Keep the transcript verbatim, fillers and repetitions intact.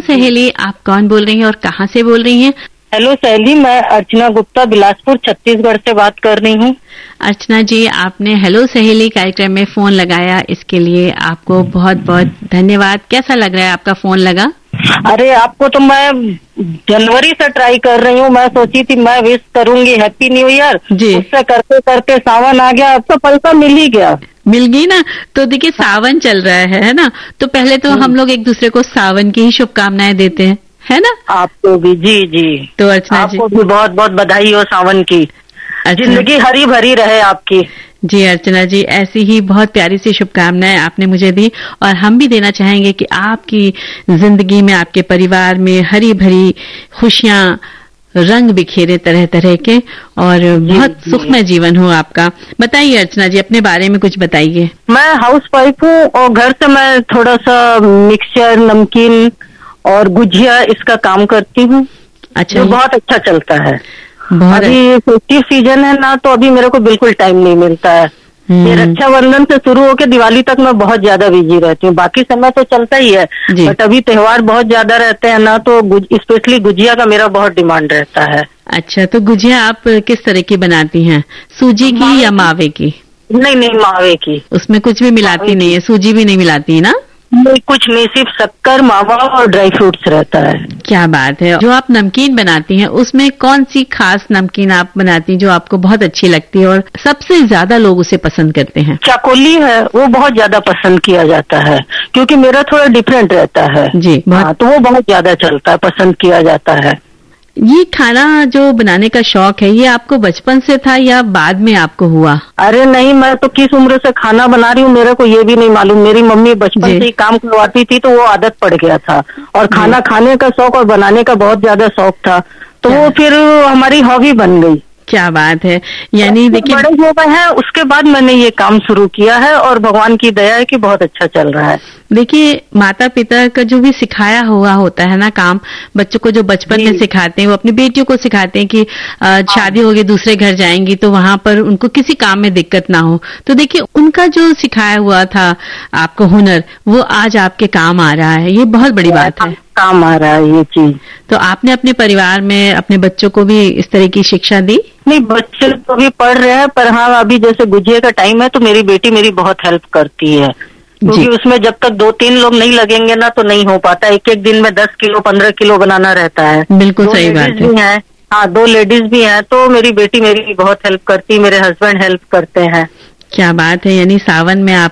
सहेली, आप कौन बोल रही हैं और कहाँ से बोल रही हैं? हेलो सहेली, मैं अर्चना गुप्ता बिलासपुर छत्तीसगढ़ से बात कर रही हूँ। अर्चना जी, आपने हेलो सहेली कार्यक्रम में फोन लगाया, इसके लिए आपको बहुत बहुत धन्यवाद। कैसा लग रहा है आपका फोन लगा? अरे आपको तो मैं जनवरी से ट्राई कर रही हूँ। मैं सोची थी मैं विश करूंगी हैप्पी न्यू ईयर जी। उससे करते करते सावन आ गया, अब तो पैसा मिल ही गया। मिल गई ना। तो देखिए सावन चल रहा है है ना, तो पहले तो हम लोग एक दूसरे को सावन की ही शुभकामनाएं देते हैं, है ना? आपको भी जी जी। तो अर्चना जी आपको भी बहुत बहुत बधाई हो सावन की। जिंदगी हरी भरी रहे आपकी। जी अर्चना जी, ऐसी ही बहुत प्यारी सी शुभकामनाएं आपने मुझे दी और हम भी देना चाहेंगे कि आपकी जिंदगी में, आपके परिवार में हरी भरी खुशियां, रंग बिखेरे तरह तरह के और बहुत सुखमय जीवन हो आपका। बताइए अर्चना जी, अपने बारे में कुछ बताइए। मैं हाउस वाइफ हूँ और घर से मैं थोड़ा सा मिक्सचर, नमकीन और गुजिया इसका काम करती हूँ। अच्छा, जो बहुत अच्छा चलता है। अभी फेस्टिव सीजन है ना, तो अभी मेरे को बिल्कुल टाइम नहीं मिलता है। ये रक्षाबंधन से शुरू होकर दिवाली तक मैं बहुत ज्यादा बिजी रहती हूँ। बाकी समय तो चलता ही है, बट अभी त्योहार बहुत ज्यादा रहते हैं ना, तो स्पेशली गुजिया का मेरा बहुत डिमांड रहता है। अच्छा, तो गुजिया आप किस तरह की बनाती हैं? सूजी की या मावे की? नहीं नहीं, मावे की। उसमें कुछ भी मिलाती नहीं है? सूजी भी नहीं मिलाती है ना? नहीं, कुछ नहीं, सिर्फ शक्कर, मावा और ड्राई फ्रूट्स रहता है। क्या बात है। जो आप नमकीन बनाती हैं उसमें कौन सी खास नमकीन आप बनाती हैं जो आपको बहुत अच्छी लगती है और सबसे ज्यादा लोग उसे पसंद करते हैं? चाकोली है, वो बहुत ज्यादा पसंद किया जाता है क्योंकि मेरा थोड़ा डिफरेंट रहता है जी। हाँ, तो वो बहुत ज्यादा चलता है, पसंद किया जाता है। ये खाना जो बनाने का शौक है, ये आपको बचपन से था या बाद में आपको हुआ? अरे नहीं, मैं तो किस उम्र से खाना बना रही हूँ मेरे को ये भी नहीं मालूम। मेरी मम्मी बचपन से ही काम करवाती थी, तो वो आदत पड़ गया था और खाना खाने का शौक और बनाने का बहुत ज्यादा शौक था, तो वो फिर हमारी हॉबी बन गई। क्या बात है। यानी देखिए बड़े हो गए हैं, उसके बाद मैंने ये काम शुरू किया है और भगवान की दया है कि बहुत अच्छा चल रहा है। देखिए माता पिता का जो भी सिखाया हुआ होता है ना काम, बच्चों को जो बचपन में सिखाते हैं वो अपनी बेटियों को सिखाते हैं कि शादी होगी दूसरे घर जाएंगी तो वहां पर उनको किसी काम में दिक्कत ना हो। तो देखिए उनका जो सिखाया हुआ था आपको हुनर, वो आज आपके काम आ रहा है, ये बहुत बड़ी बात है। काम आ रहा है ये चीज। तो आपने अपने परिवार में अपने बच्चों को भी इस तरह की शिक्षा दी? नहीं, बच्चे तो भी पढ़ रहे हैं, पर हाँ अभी जैसे गुजिया का टाइम है तो मेरी बेटी मेरी बहुत हेल्प करती है, क्योंकि उसमें जब तक दो तीन लोग नहीं लगेंगे ना तो नहीं हो पाता। एक एक दिन में दस किलो पंद्रह किलो बनाना रहता है। बिल्कुल सही बात है। हाँ, दो लेडीज भी हैं, तो मेरी बेटी मेरी बहुत हेल्प करती है, मेरे हस्बैंड हेल्प करते हैं। क्या बात है। यानी सावन में आप